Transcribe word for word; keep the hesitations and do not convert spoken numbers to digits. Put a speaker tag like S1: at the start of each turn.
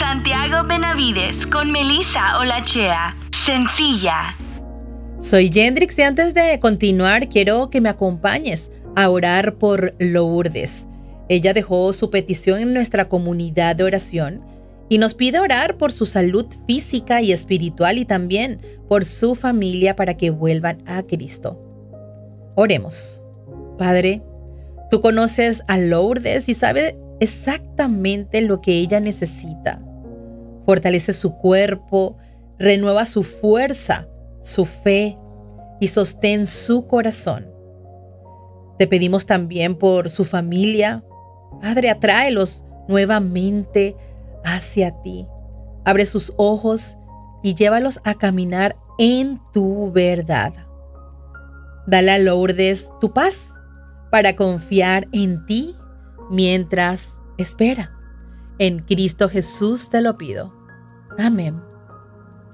S1: Santiago Benavides con Melissa Olachea. Sencilla.
S2: Soy Yendrix y antes de continuar quiero que me acompañes a orar por Lourdes. Ella dejó su petición en nuestra comunidad de oración y nos pide orar por su salud física y espiritual y también por su familia para que vuelvan a Cristo. Oremos. Padre, tú conoces a Lourdes y sabes exactamente lo que ella necesita. Fortalece su cuerpo, renueva su fuerza, su fe y sostén su corazón. Te pedimos también por su familia. Padre, atráelos nuevamente hacia ti. Abre sus ojos y llévalos a caminar en tu verdad. Dale a Lourdes tu paz para confiar en ti mientras espera. En Cristo Jesús te lo pido. Amén.